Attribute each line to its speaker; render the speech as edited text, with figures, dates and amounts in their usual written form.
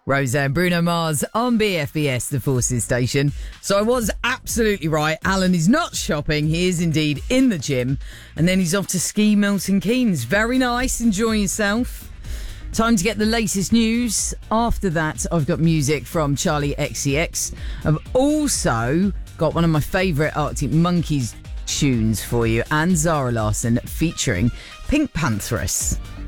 Speaker 1: Roseanne, Bruno Mars on BFBS, the Forces station. So I was absolutely right. Alan is not shopping. He is indeed in the gym. And then he's off to ski Milton Keynes. Very nice. Enjoy yourself. Time to get the latest news. After that, I've got music from Charlie XCX. I've also got one of my favourite Arctic Monkeys tunes for you, and Zara Larsson featuring Pink Pantheress.